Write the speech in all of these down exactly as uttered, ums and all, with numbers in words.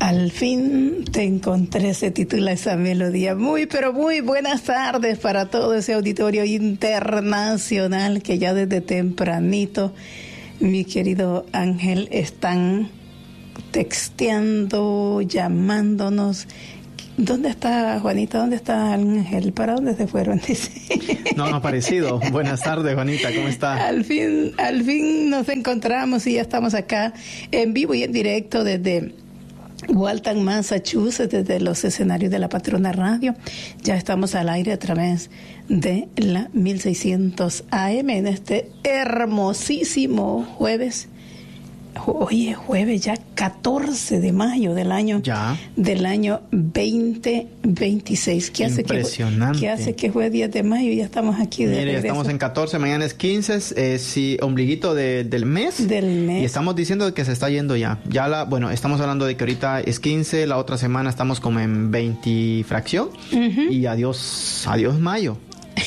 Al fin te encontré, se titula esa melodía. Muy, pero muy buenas tardes para todo ese auditorio internacional que ya desde tempranito, mi querido Ángel, están texteando, llamándonos. ¿Dónde está Juanita? ¿Dónde está Ángel? ¿Para dónde se fueron? No han aparecido. Buenas tardes, Juanita, ¿cómo está? Al fin, al fin nos encontramos y ya estamos acá en vivo y en directo desde Waltham, Massachusetts, desde los escenarios de la Patrona Radio. Ya estamos al aire a través de la mil seiscientos A M en este hermosísimo jueves. Oye, jueves ya catorce de mayo del año ya. del año veinte veintiséis. ¿Qué hace Impresionante. Que, ¿Qué hace que fue diez de mayo y ya estamos aquí de Mire, regreso? estamos en catorce, mañana es quince, eh, sí, ombliguito de, del mes. Del mes. Y estamos diciendo que se está yendo ya. Ya la, bueno, estamos hablando de que ahorita es quince, la otra semana estamos como en veinte fracción. Uh-huh. Y adiós, adiós mayo.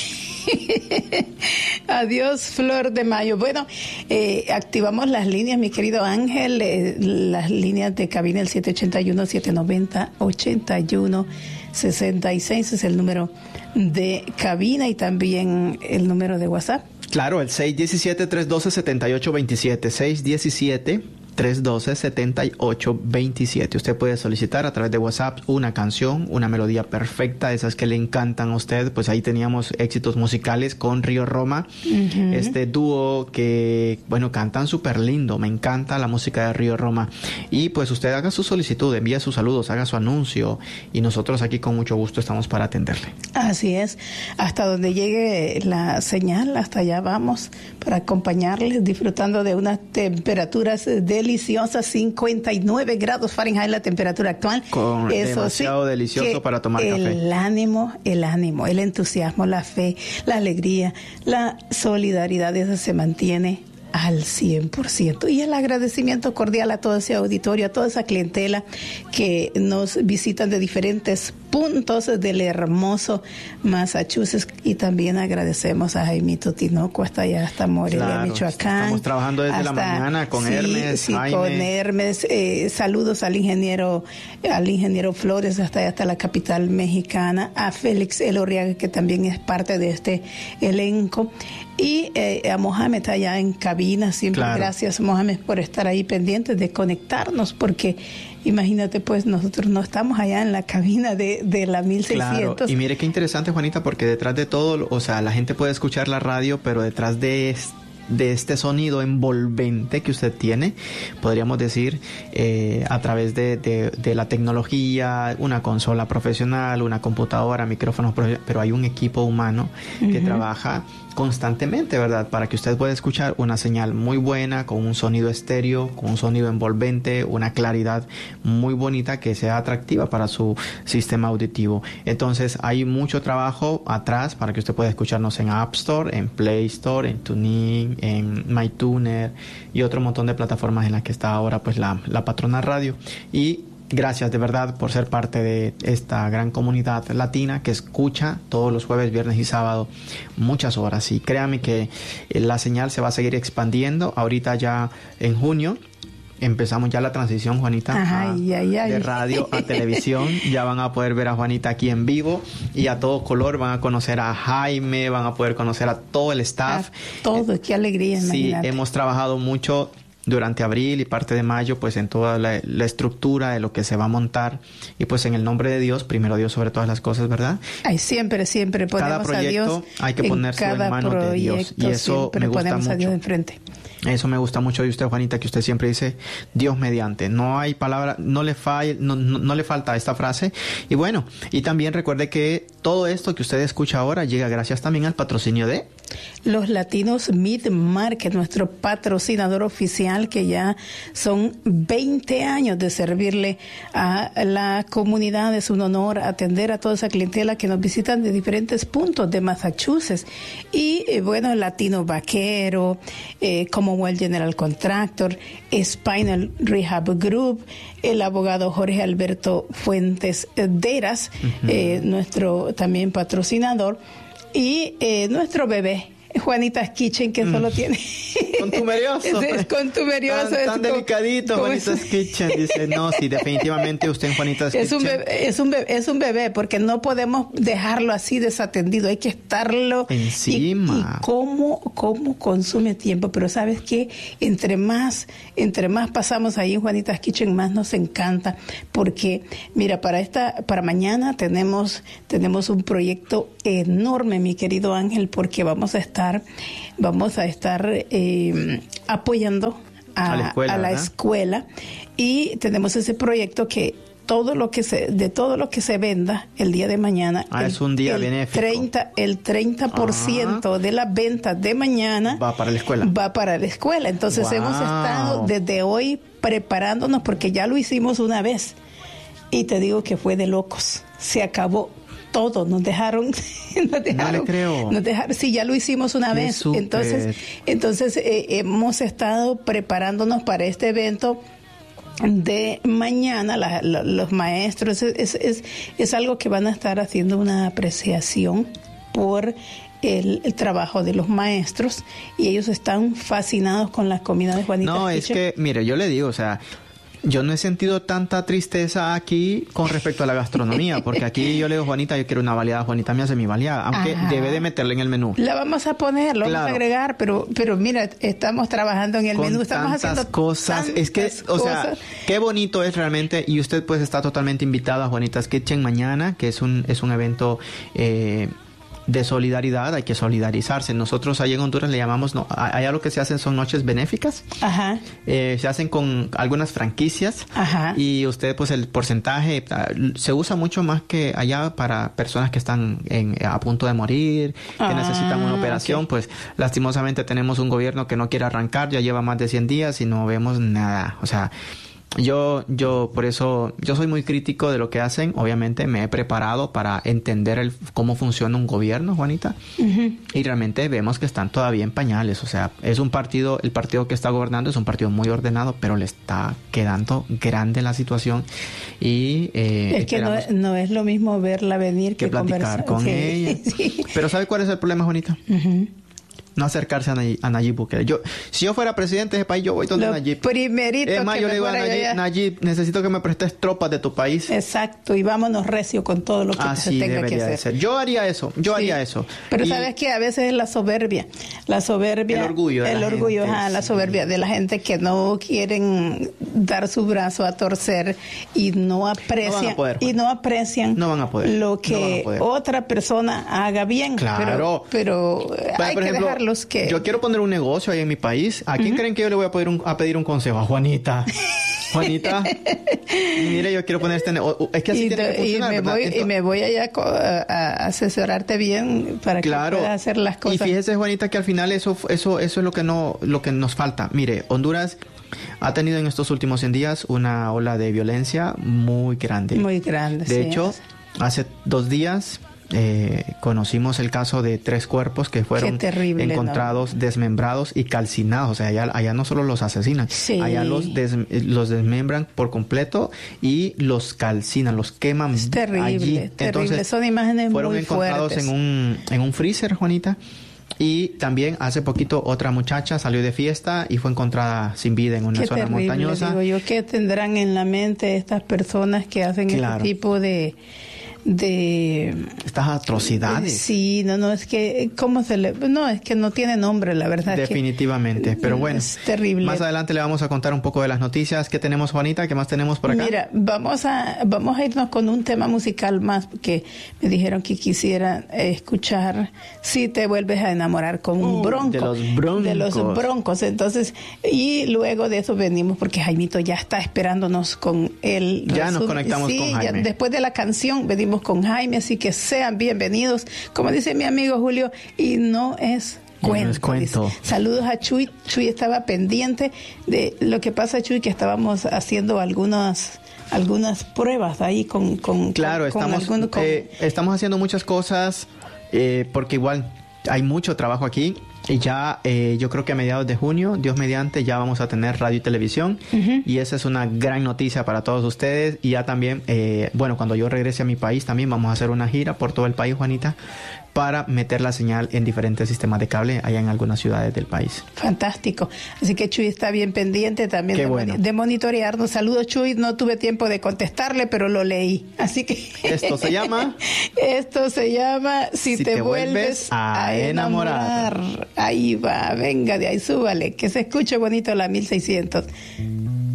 Adiós, flor de mayo. Bueno, eh, activamos las líneas, mi querido Ángel, eh, las líneas de cabina, el siete ocho uno, siete nueve cero, ocho uno seis seis es el número de cabina y también el número de WhatsApp. Claro, el seis uno siete, tres uno dos, siete ocho dos siete, seis uno siete, tres uno dos, siete ocho dos siete. Usted puede solicitar a través de WhatsApp una canción, una melodía perfecta, esas que le encantan a usted. Pues ahí teníamos éxitos musicales con Río Roma, uh-huh. este dúo que, bueno, cantan súper lindo. Me encanta la música de Río Roma. Y pues usted haga su solicitud, envíe sus saludos, haga su anuncio y nosotros aquí con mucho gusto estamos para atenderle. Así es, hasta donde llegue la señal, hasta allá vamos para acompañarles, disfrutando de unas temperaturas deliciosas, cincuenta y nueve grados Fahrenheit la temperatura actual. Con Eso demasiado sí, delicioso para tomar el café. El ánimo, el ánimo, el entusiasmo, la fe, la alegría, la solidaridad, eso se mantiene al cien por ciento. Y el agradecimiento cordial a todo ese auditorio, a toda esa clientela que nos visitan de diferentes puntos del hermoso Massachusetts. Y también agradecemos a Jaimito Tinoco hasta allá, hasta Morelia, claro, Michoacán. Estamos trabajando desde hasta, la mañana con sí, Hermes, sí, Jaime. con Hermes. Eh, saludos al ingeniero, al ingeniero Flores, hasta allá, hasta la capital mexicana, a Félix Elorriaga, que también es parte de este elenco. Y eh, a Mohamed allá en cabina, siempre claro. Gracias Mohamed por estar ahí pendientes de conectarnos, porque imagínate pues nosotros no estamos allá en la cabina de, de la mil seiscientos. Claro. Y mire qué interesante, Juanita, porque detrás de todo, o sea, la gente puede escuchar la radio, pero detrás de este de este sonido envolvente que usted tiene, podríamos decir, eh, a través de, de, de la tecnología, una consola profesional, una computadora, micrófonos, pero hay un equipo humano uh-huh. que trabaja constantemente, ¿verdad? Para que usted pueda escuchar una señal muy buena, con un sonido estéreo, con un sonido envolvente, una claridad muy bonita que sea atractiva para su sistema auditivo. Entonces, hay mucho trabajo atrás para que usted pueda escucharnos en App Store, en Play Store, en TuneIn, en MyTuner y otro montón de plataformas en las que está ahora pues la, la Patrona Radio. Y gracias de verdad por ser parte de esta gran comunidad latina que escucha todos los jueves, viernes y sábado muchas horas. Y créame que la señal se va a seguir expandiendo. Ahorita ya en junio empezamos ya la transición, Juanita, a, ay, ay, ay. de radio a televisión. Ya van a poder ver a Juanita aquí en vivo y a todo color. Van a conocer a Jaime, van a poder conocer a todo el staff. A todo, eh, qué alegría. Sí, imagínate. Hemos trabajado mucho durante abril y parte de mayo, pues en toda la, la estructura de lo que se va a montar. Y pues en el nombre de Dios, primero Dios sobre todas las cosas, ¿verdad? Ay, siempre, siempre ponemos cada proyecto a Dios hay que ponerse en, en manos de Dios. Y eso me gusta ponemos mucho. A Dios enfrente. Eso me gusta mucho de usted, Juanita, que usted siempre dice Dios mediante. No hay palabra, no le, fa, no, no, no le falta esta frase. Y bueno, y también recuerde que todo esto que usted escucha ahora llega gracias también al patrocinio de Los Latinos Meat Market, nuestro patrocinador oficial, que ya son veinte años de servirle a la comunidad. Es un honor atender a toda esa clientela que nos visitan de diferentes puntos de Massachusetts. Y eh, bueno, el Latino Vaquero, eh, Commonwealth General Contractor, Spinal Rehab Group, el abogado Jorge Alberto Fuentes Deras, uh-huh. eh, nuestro también patrocinador, y eh, nuestro bebé, Juanita's Kitchen, que mm. solo tiene contumerioso. Es, es contumerioso. Tan, es tan con, delicadito, Juanita's Kitchen. Dice, no, sí, definitivamente usted en Juanita's es Kitchen. Un bebé, es, un bebé, es un bebé, porque no podemos dejarlo así desatendido. Hay que estarlo encima. Y, y cómo, cómo consume tiempo. Pero ¿sabes qué? Entre más, entre más pasamos ahí en Juanita's Kitchen, más nos encanta. Porque, mira, para esta, para mañana tenemos, tenemos un proyecto enorme, mi querido Ángel, porque vamos a estar, vamos a estar eh, apoyando a, a la escuela, a la escuela y tenemos ese proyecto que todo lo que se, de todo lo que se venda el día de mañana, ah, el, es un día el benéfico. treinta, el treinta por ciento ah. de las ventas de mañana va para la escuela. Va para la escuela. Entonces wow. hemos estado desde hoy preparándonos porque ya lo hicimos una vez y te digo que fue de locos. Se acabó todo, nos dejaron, nos dejaron, no le creo. Nos dejaron, sí, ya lo hicimos una Qué vez. Super. Entonces, entonces eh, hemos estado preparándonos para este evento de mañana. La, la, los maestros es, es, es algo que van a estar haciendo una apreciación por el, el trabajo de los maestros y ellos están fascinados con la comida de Juanita's No, Kitchen. Es que, mire, yo le digo, o sea, yo no he sentido tanta tristeza aquí con respecto a la gastronomía, porque aquí yo le digo, Juanita, yo quiero una baleada, Juanita me hace mi baleada, aunque Ajá. debe de meterle en el menú. La vamos a poner, lo claro. vamos a agregar, pero pero mira, estamos trabajando en el con menú, estamos haciendo cosas, tantas es que, o sea, cosas. Qué bonito es realmente, y usted pues está totalmente invitado a Juanita's Kitchen mañana, que es un, es un evento eh, de solidaridad, hay que solidarizarse. Nosotros allá en Honduras le llamamos, no, allá lo que se hacen son noches benéficas. Ajá. Eh, se hacen con algunas franquicias. Ajá. Y usted, pues el porcentaje se usa mucho más que allá para personas que están en, a punto de morir, que ah, necesitan una operación. Okay. Pues lastimosamente tenemos un gobierno que no quiere arrancar, ya lleva más de cien días y no vemos nada. O sea, Yo, yo, por eso, yo soy muy crítico de lo que hacen. Obviamente me he preparado para entender el, cómo funciona un gobierno, Juanita. Uh-huh. Y realmente vemos que están todavía en pañales. O sea, es un partido, el partido que está gobernando es un partido muy ordenado, pero le está quedando grande la situación. Y eh, es que no, no es lo mismo verla venir que, que platicar con sí. ella. Sí. Pero ¿sabe cuál es el problema, Juanita? Uh-huh. No acercarse a Nayib, a Nayib Bukele. Yo, si yo fuera presidente de ese país, yo voy donde Lo Nayib. Primerito es más, que yo le digo a Nayib, Nayib, necesito que me prestes tropas de tu país. Exacto, y vámonos recio con todo lo que Así se tenga que hacer. De ser. Yo haría eso, yo sí. haría eso. Pero y sabes que a veces es la soberbia, la soberbia, el orgullo, de el la orgullo, gente, ajá, sí. la soberbia de la gente que no quieren dar su brazo a torcer y no aprecian, no van a poder, y no aprecian no van a poder, lo que no otra persona haga bien. Claro, pero, pero bueno, hay por que ejemplo, dejarlos que. Yo quiero poner un negocio ahí en mi país. ¿A quién uh-huh. creen que yo le voy a pedir un, a pedir un consejo? A Juanita. Juanita, mire, yo quiero poner este negocio. Es que así y tiene te, que funcionar, y me ¿verdad? voy, Entonces, y me voy allá a, a asesorarte bien para claro, que puedas hacer las cosas. Y fíjese, Juanita, que al final eso, eso, eso es lo que no, lo que nos falta. Mire, Honduras ha tenido en estos últimos cien días una ola de violencia muy grande. Muy grande, De sí, hecho, es. hace dos días eh, conocimos el caso de tres cuerpos que fueron terrible, encontrados ¿no? desmembrados y calcinados. O sea, allá, allá no solo los asesinan, sí. allá los, des, los desmembran por completo y los calcinan, los queman. Es terrible, allí. terrible. Entonces, son imágenes fueron muy encontrados fuertes. en un, en un freezer, Juanita. Y también hace poquito otra muchacha salió de fiesta y fue encontrada sin vida en una Qué zona terrible, montañosa. Digo yo, ¿qué tendrán en la mente estas personas que hacen claro. este tipo de de estas atrocidades? Sí, no, no, es que cómo se le, no, es que no tiene nombre, la verdad. Definitivamente, que, pero bueno, es terrible. Más adelante le vamos a contar un poco de las noticias que tenemos, Juanita. ¿Qué más tenemos por acá? Mira, vamos a vamos a irnos con un tema musical más, porque me dijeron que quisiera escuchar Si te vuelves a enamorar con un uh, bronco. De los broncos. De los broncos. Entonces, y luego de eso venimos, porque Jaimito ya está esperándonos con el Ya resumen. nos conectamos sí, con Jaime. Ya, después de la canción venimos con Jaime, así que sean bienvenidos. Como dice mi amigo Julio, y no es cuento. No es cuento. Dice. Saludos a Chuy. Chuy estaba pendiente de lo que pasa, Chuy, que estábamos haciendo algunas algunas pruebas ahí con con claro con, estamos con alguno, con... Eh, estamos haciendo muchas cosas eh, porque igual hay mucho trabajo aquí. Y ya eh, yo creo que a mediados de junio, Dios mediante, ya vamos a tener radio y televisión. Uh-huh. Y esa es una gran noticia para todos ustedes. Y ya también, eh, bueno, cuando yo regrese a mi país también vamos a hacer una gira por todo el país, Juanita, para meter la señal en diferentes sistemas de cable allá en algunas ciudades del país. Fantástico. Así que Chuy está bien pendiente también de, bueno. de monitorearnos. Saludos, Chuy. No tuve tiempo de contestarle, pero lo leí. Así que esto se llama esto se llama Si, si te, te vuelves, vuelves a enamorar. enamorar. Ahí va, venga de ahí, súbale, que se escuche bonito la mil seiscientos.